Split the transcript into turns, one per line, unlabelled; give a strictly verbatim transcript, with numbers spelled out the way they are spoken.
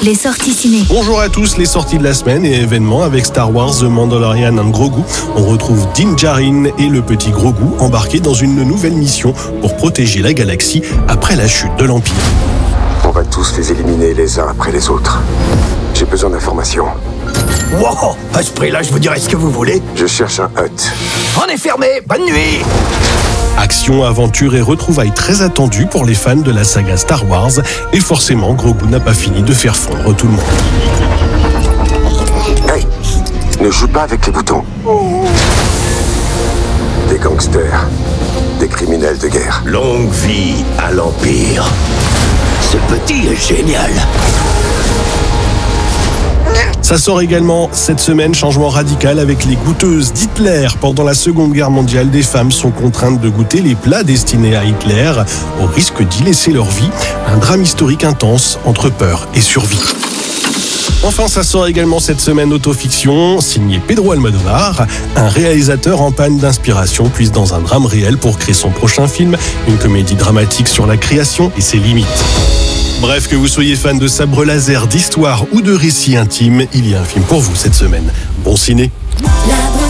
les sorties ciné.
Bonjour à tous, les sorties de la semaine et événements avec Star Wars The Mandalorian and Grogu. On retrouve Din Djarin et le petit Grogu embarqués dans une nouvelle mission pour protéger la galaxie après la chute de l'Empire.
On va tous les éliminer les uns après les autres. J'ai besoin d'informations.
Wow, à ce prix-là, je vous dirai ce que vous voulez.
Je cherche un hut.
On est fermé, bonne nuit.
Action, aventure et retrouvailles très attendues pour les fans de la saga Star Wars. Et forcément, Grogu n'a pas fini de faire fondre tout le monde.
Hey, ne joue pas avec les boutons. Des gangsters, des criminels de guerre.
Longue vie à l'Empire. Ce petit est génial.
Ça sort également cette semaine, changement radical avec les goûteuses d'Hitler. Pendant la Seconde Guerre mondiale, des femmes sont contraintes de goûter les plats destinés à Hitler au risque d'y laisser leur vie. Un drame historique intense entre peur et survie. Enfin, ça sort également cette semaine Autofiction, signé Pedro Almodovar. Un réalisateur en panne d'inspiration puise dans un drame réel pour créer son prochain film, une comédie dramatique sur la création et ses limites. Bref, que vous soyez fan de sabre laser, d'histoire ou de récits intimes, il y a un film pour vous cette semaine. Bon ciné!